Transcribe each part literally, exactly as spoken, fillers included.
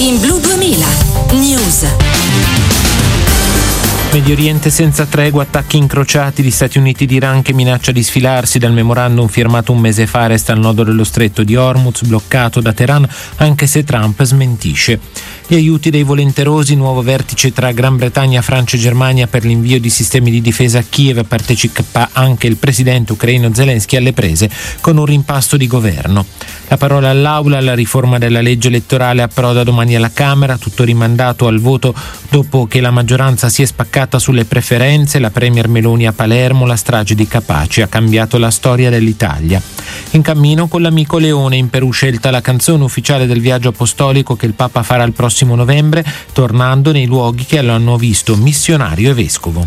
In Blu duemila News. Medio Oriente senza tregua, attacchi incrociati, gli Stati Uniti ed Iran che minaccia di sfilarsi dal memorandum firmato un mese fa, resta il nodo dello stretto di Hormuz bloccato da Teheran, anche se Trump smentisce. Gli aiuti dei volenterosi, nuovo vertice tra Gran Bretagna, Francia e Germania per l'invio di sistemi di difesa a Kiev, partecipa anche il presidente ucraino Zelensky alle prese con un rimpasto di governo. La parola all'Aula, la riforma della legge elettorale approda domani alla Camera, tutto rimandato al voto dopo che la maggioranza si è spaccata sulle preferenze, la premier Meloni a Palermo, la strage di Capaci ha cambiato la storia dell'Italia. In cammino con l'amico Leone, in Perù scelta la canzone ufficiale del viaggio apostolico che il Papa farà il prossimo novembre, tornando nei luoghi che lo hanno visto missionario e vescovo.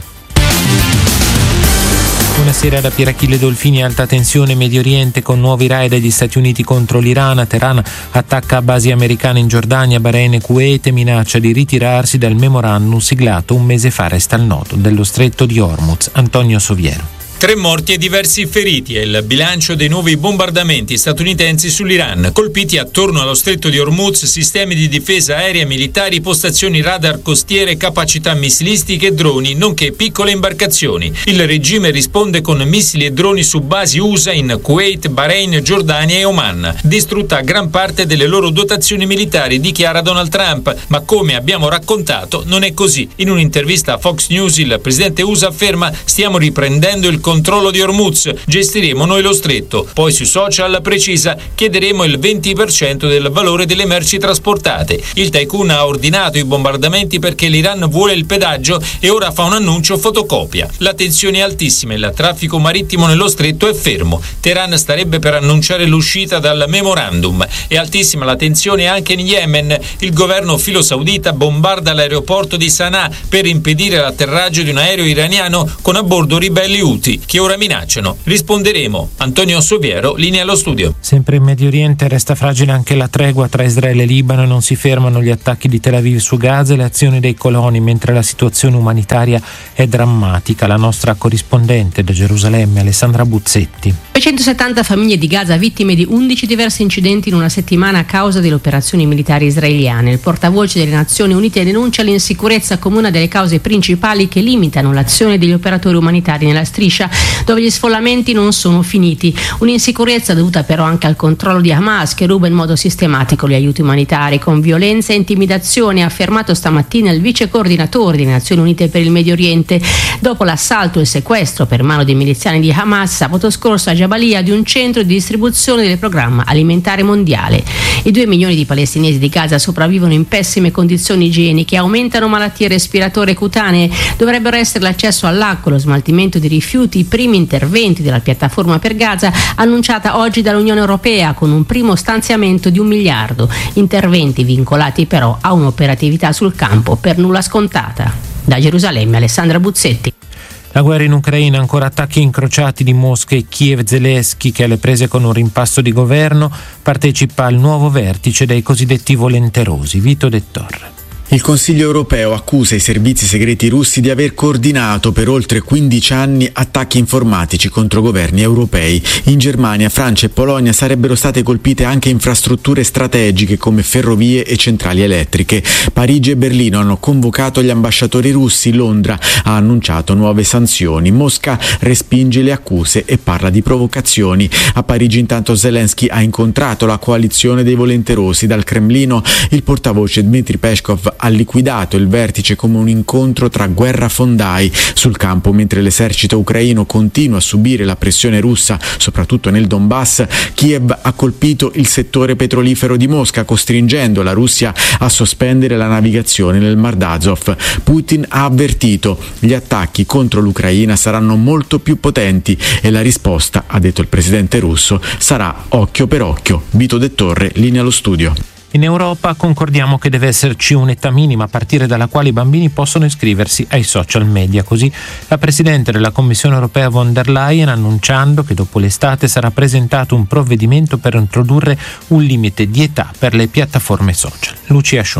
Buonasera da Pierachille Dolfini. Alta tensione Medio Oriente con nuovi raid degli Stati Uniti contro l'Iran. Teheran attacca basi americane in Giordania, Bahrain e Kuwait e minaccia di ritirarsi dal memorandum siglato un mese fa, resta il nodo dello stretto di Hormuz. Antonio Soviero. Tre morti e diversi feriti è il bilancio dei nuovi bombardamenti statunitensi sull'Iran. Colpiti attorno allo stretto di Hormuz sistemi di difesa aerea militari, postazioni radar costiere, capacità missilistiche e droni, nonché piccole imbarcazioni. Il regime risponde con missili e droni su basi U S A in Kuwait, Bahrain, Giordania e Oman. Distrutta gran parte delle loro dotazioni militari, dichiara Donald Trump, ma come abbiamo raccontato non è così. In un'intervista a Fox News il presidente U S A afferma: stiamo riprendendo il controllo di Hormuz, gestiremo noi lo stretto. Poi sui social precisa: chiederemo il venti per cento del valore delle merci trasportate. Il tycoon ha ordinato i bombardamenti perché l'Iran vuole il pedaggio e ora fa un annuncio fotocopia. La tensione è altissima e il traffico marittimo nello stretto è fermo. Teheran starebbe per annunciare l'uscita dal memorandum. È altissima la tensione anche in Yemen. Il governo filo saudita bombarda l'aeroporto di Sana'a per impedire l'atterraggio di un aereo iraniano con a bordo ribelli Houthi che ora minacciano. Risponderemo. Antonio Soviero, linea allo studio. Sempre in Medio Oriente resta fragile anche la tregua tra Israele e Libano, non si fermano gli attacchi di Tel Aviv su Gaza e le azioni dei coloni, mentre la situazione umanitaria è drammatica. La nostra corrispondente da Gerusalemme, Alessandra Buzzetti. duecentosettanta famiglie di Gaza vittime di undici diversi incidenti in una settimana a causa delle operazioni militari israeliane. Il portavoce delle Nazioni Unite denuncia l'insicurezza come una delle cause principali che limitano l'azione degli operatori umanitari nella striscia, dove gli sfollamenti non sono finiti. Un'insicurezza dovuta però anche al controllo di Hamas, che ruba in modo sistematico gli aiuti umanitari con violenza e intimidazione, ha affermato stamattina il vice coordinatore delle Nazioni Unite per il Medio Oriente, dopo l'assalto e il sequestro per mano dei miliziani di Hamas sabato scorso a Jabalia di un centro di distribuzione del programma alimentare mondiale. I due milioni di palestinesi di Gaza sopravvivono in pessime condizioni igieniche, aumentano malattie respiratorie cutanee, dovrebbero essere l'accesso all'acqua, lo smaltimento di rifiuti, i primi interventi della piattaforma per Gaza annunciata oggi dall'Unione Europea con un primo stanziamento di un miliardo, interventi vincolati però a un'operatività sul campo per nulla scontata. Da Gerusalemme, Alessandra Buzzetti. La guerra in Ucraina, ancora attacchi incrociati di Mosca e Kiev. Zelensky, che alle prese con un rimpasto di governo, partecipa al nuovo vertice dei cosiddetti volenterosi. Vito De Torre. Il Consiglio europeo accusa i servizi segreti russi di aver coordinato per oltre quindici anni attacchi informatici contro governi europei. In Germania, Francia e Polonia sarebbero state colpite anche infrastrutture strategiche come ferrovie e centrali elettriche. Parigi e Berlino hanno convocato gli ambasciatori russi. Londra ha annunciato nuove sanzioni. Mosca respinge le accuse e parla di provocazioni. A Parigi intanto Zelensky ha incontrato la coalizione dei volenterosi. Dal Cremlino il portavoce Dmitry Peskov ha liquidato il vertice come un incontro tra guerrafondai. Sul campo, mentre l'esercito ucraino continua a subire la pressione russa, soprattutto nel Donbass, Kiev ha colpito il settore petrolifero di Mosca, costringendo la Russia a sospendere la navigazione nel Mar d'Azov. Putin ha avvertito: gli attacchi contro l'Ucraina saranno molto più potenti e la risposta, ha detto il presidente russo, sarà occhio per occhio. Vito De Torre, linea allo studio. In Europa concordiamo che deve esserci un'età minima a partire dalla quale i bambini possono iscriversi ai social media. Così la Presidente della Commissione europea von der Leyen, annunciando che dopo l'estate sarà presentato un provvedimento per introdurre un limite di età per le piattaforme social. Lucia Scione.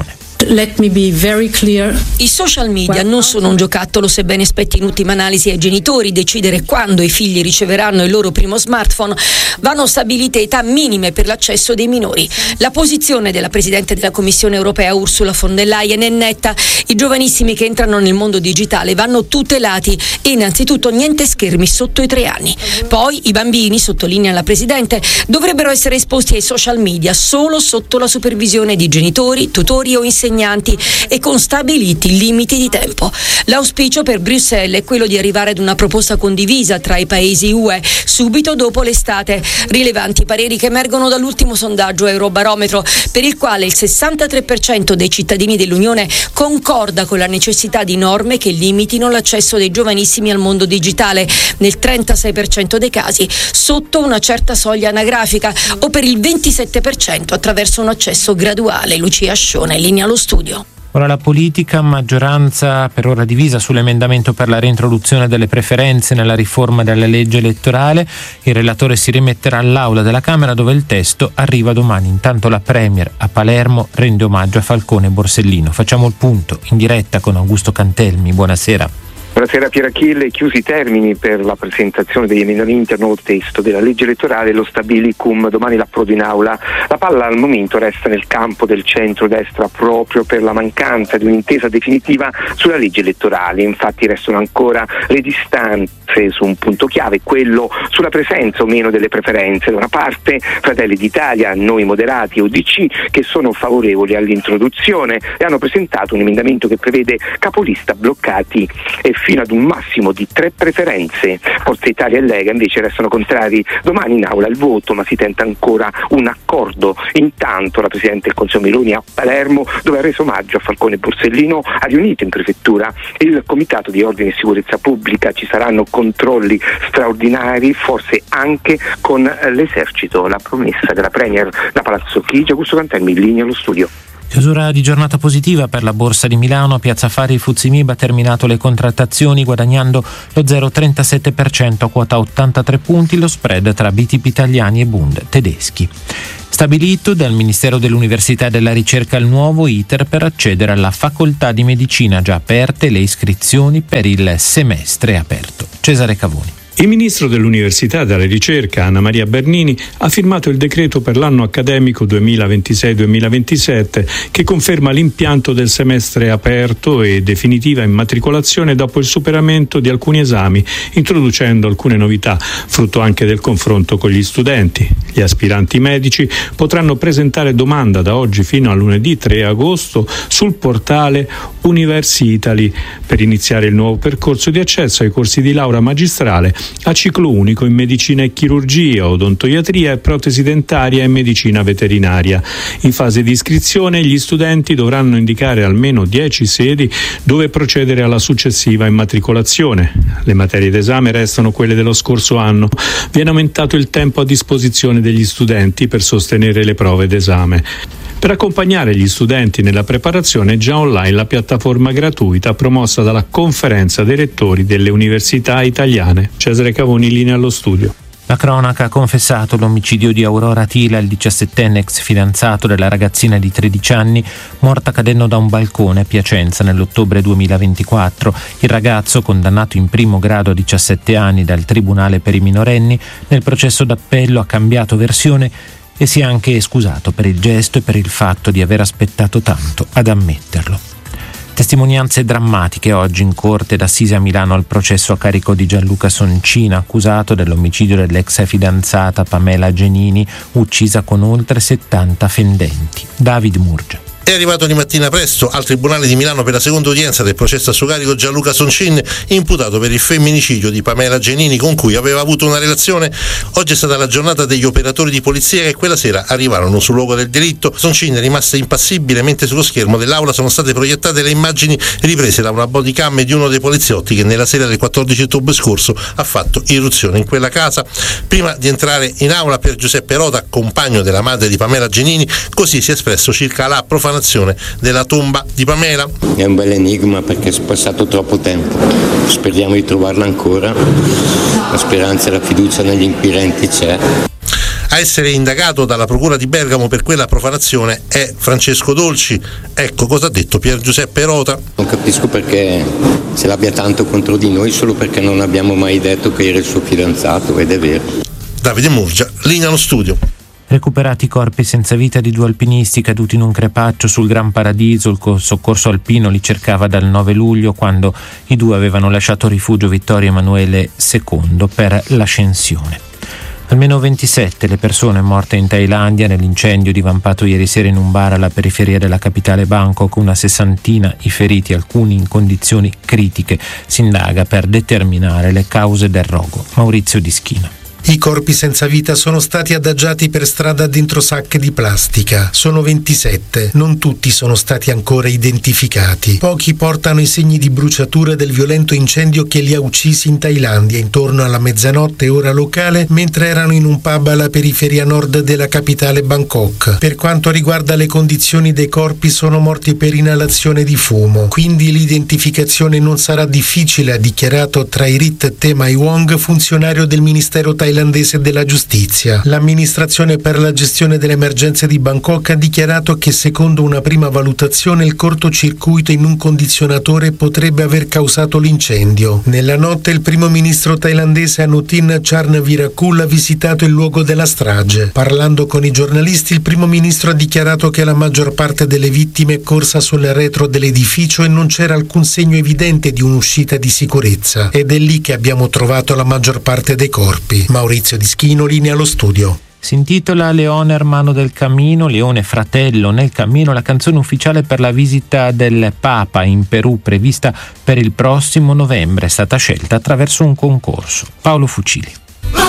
But let me be very clear. I social media non sono un giocattolo, sebbene spetti in ultima analisi ai genitori decidere quando i figli riceveranno il loro primo smartphone. Vanno stabilite età minime per l'accesso dei minori. La posizione della Presidente della Commissione europea Ursula von der Leyen è netta. I giovanissimi che entrano nel mondo digitale vanno tutelati e innanzitutto niente schermi sotto i tre anni. Poi i bambini, sottolinea la Presidente, dovrebbero essere esposti ai social media solo sotto la supervisione di genitori, tutori o insegnanti e con stabiliti limiti di tempo. L'auspicio per Bruxelles è quello di arrivare ad una proposta condivisa tra i paesi U E subito dopo l'estate. Rilevanti pareri che emergono dall'ultimo sondaggio Eurobarometro, per il quale il sessantatré per cento dei cittadini dell'Unione concorda con la necessità di norme che limitino l'accesso dei giovanissimi al mondo digitale, nel trentasei per cento dei casi sotto una certa soglia anagrafica o per il ventisette per cento attraverso un accesso graduale. Lucia Ascione, linea allo studio. Ora la politica, maggioranza per ora divisa sull'emendamento per la reintroduzione delle preferenze nella riforma della legge elettorale. Il relatore si rimetterà all'aula della Camera dove il testo arriva domani. Intanto la Premier a Palermo rende omaggio a Falcone e Borsellino. Facciamo il punto in diretta con Augusto Cantelmi. Buonasera. Buonasera Pier Achille. Chiusi i termini per la presentazione degli emendamenti al nuovo testo della legge elettorale, lo stabilicum domani l'approdo in aula. La palla al momento resta nel campo del centro-destra proprio per la mancanza di un'intesa definitiva sulla legge elettorale. Infatti restano ancora le distanze su un punto chiave, quello sulla presenza o meno delle preferenze. Da una parte Fratelli d'Italia, Noi Moderati e U D C che sono favorevoli all'introduzione e hanno presentato un emendamento che prevede capolista bloccati e fino ad un massimo di tre preferenze. Forza Italia e Lega invece restano contrari. Domani in aula il voto, ma si tenta ancora un accordo. Intanto la Presidente del Consiglio Meloni a Palermo, dove ha reso omaggio a Falcone e Borsellino, ha riunito in prefettura il Comitato di Ordine e Sicurezza Pubblica. Ci saranno controlli straordinari, forse anche con l'esercito. La promessa della Premier da Palazzo Chigi. Augusto Cantelmi, in linea allo studio. Chiusura di giornata positiva per la Borsa di Milano. Piazza Affari Fuzimib ha terminato le contrattazioni guadagnando lo zero virgola trentasette per cento a quota ottantatré punti, lo spread tra B T P italiani e Bund tedeschi. Stabilito dal Ministero dell'Università e della Ricerca il nuovo iter per accedere alla facoltà di medicina, già aperte le iscrizioni per il semestre aperto. Cesare Cavoni. Il ministro dell'Università e della Ricerca, Anna Maria Bernini, ha firmato il decreto per l'anno accademico duemilaventisei duemilaventisette che conferma l'impianto del semestre aperto e definitiva immatricolazione dopo il superamento di alcuni esami, introducendo alcune novità, frutto anche del confronto con gli studenti. Gli aspiranti medici potranno presentare domanda da oggi fino a lunedì tre agosto sul portale Universi Italy per iniziare il nuovo percorso di accesso ai corsi di laurea magistrale a ciclo unico in medicina e chirurgia, odontoiatria e protesi dentaria e medicina veterinaria. In fase di iscrizione gli studenti dovranno indicare almeno dieci sedi dove procedere alla successiva immatricolazione. Le materie d'esame restano quelle dello scorso anno. Viene aumentato il tempo a disposizione degli studenti per sostenere le prove d'esame. Per accompagnare gli studenti nella preparazione è già online la piattaforma gratuita promossa dalla Conferenza dei Rettori delle Università Italiane. Cesare Cavoni, linea allo studio. La cronaca ha confessato l'omicidio di Aurora Tila, il diciassettenne ex fidanzato della ragazzina di tredici anni, morta cadendo da un balcone a Piacenza nell'ottobre duemilaventiquattro. Il ragazzo, condannato in primo grado a diciassette anni dal Tribunale per i minorenni, nel processo d'appello ha cambiato versione e si è anche scusato per il gesto e per il fatto di aver aspettato tanto ad ammetterlo. Testimonianze drammatiche oggi in corte d'assise a Milano al processo a carico di Gianluca Soncina, accusato dell'omicidio dell'ex fidanzata Pamela Genini, uccisa con oltre settanta fendenti. David Murgia. È arrivato di mattina presto al Tribunale di Milano per la seconda udienza del processo a suo carico Gianluca Soncin, imputato per il femminicidio di Pamela Genini con cui aveva avuto una relazione. Oggi è stata la giornata degli operatori di polizia che quella sera arrivarono sul luogo del delitto. Soncin è rimasta impassibile mentre sullo schermo dell'aula sono state proiettate le immagini riprese da una bodycam di uno dei poliziotti che nella sera del quattordici ottobre scorso ha fatto irruzione in quella casa. Prima di entrare in aula, per Giuseppe Rota, compagno della madre di Pamela Genini, così si è espresso circa la profanazione della tomba di Pamela. È un bel enigma perché è passato troppo tempo, speriamo di trovarla ancora, la speranza e la fiducia negli inquirenti c'è. A essere indagato dalla Procura di Bergamo per quella profanazione è Francesco Dolci. Ecco cosa ha detto Pier Giuseppe Rota. Non capisco perché se l'abbia tanto contro di noi solo perché non abbiamo mai detto che era il suo fidanzato, ed è vero. Davide Murgia, linea allo studio. Recuperati i corpi senza vita di due alpinisti caduti in un crepaccio sul Gran Paradiso. Il soccorso alpino li cercava dal nove luglio, quando i due avevano lasciato rifugio Vittorio Emanuele secondo per l'ascensione. Almeno ventisette le persone morte in Thailandia nell'incendio divampato ieri sera in un bar alla periferia della capitale Bangkok, una sessantina i feriti, alcuni in condizioni critiche. Si indaga per determinare le cause del rogo. Maurizio Dischina. I corpi senza vita sono stati adagiati per strada dentro sacche di plastica. Sono ventisette, non tutti sono stati ancora identificati. Pochi portano i segni di bruciature del violento incendio che li ha uccisi in Thailandia intorno alla mezzanotte ora locale, mentre erano in un pub alla periferia nord della capitale Bangkok. Per quanto riguarda le condizioni dei corpi, sono morti per inalazione di fumo, quindi l'identificazione non sarà difficile, ha dichiarato Trairit Temai Wong, funzionario del Ministero thailandese della giustizia. L'amministrazione per la gestione delle emergenze di Bangkok ha dichiarato che secondo una prima valutazione il cortocircuito in un condizionatore potrebbe aver causato l'incendio. Nella notte il primo ministro thailandese Anutin Charnvirakul ha visitato il luogo della strage. Parlando con i giornalisti, il primo ministro ha dichiarato che la maggior parte delle vittime è corsa sul retro dell'edificio e non c'era alcun segno evidente di un'uscita di sicurezza. Ed è lì che abbiamo trovato la maggior parte dei corpi. Maurizio Dischino, linea allo studio. Si intitola Leone Hermano del Cammino, Leone Fratello nel Cammino, la canzone ufficiale per la visita del Papa in Perù prevista per il prossimo novembre, è stata scelta attraverso un concorso. Paolo Fucili.